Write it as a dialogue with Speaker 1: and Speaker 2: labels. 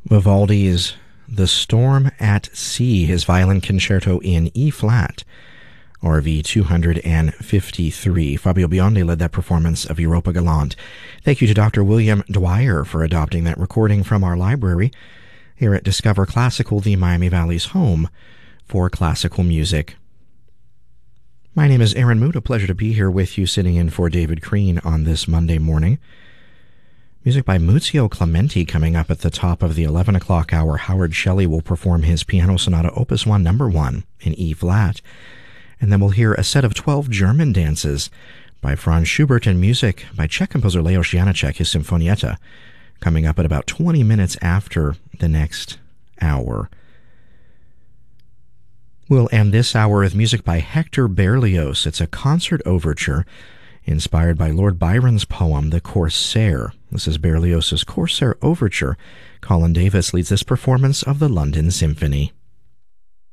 Speaker 1: Vivaldi's The Storm at Sea, his violin concerto in E-flat, RV 253. Fabio Biondi led that performance of Europa Galante. Thank you to Dr. William Dwyer for adopting that recording from our library here at Discover Classical, the Miami Valley's home for classical music. My name is Aaron Moot. A pleasure to be here with you, sitting in for David Crean on this Monday morning. Music by Muzio Clementi coming up at the top of the 11 o'clock hour. Howard Shelley will perform his Piano Sonata Opus 1 No. 1 in E-flat. And then we'll hear a set of 12 German dances by Franz Schubert and music by Czech composer Leos Janáček, his Sinfonietta, coming up at about 20 minutes after the next hour. We'll end this hour with music by Hector Berlioz. It's a concert overture inspired by Lord Byron's poem, The Corsair. This is Berlioz's Corsair Overture. Colin Davis leads this performance of the London Symphony.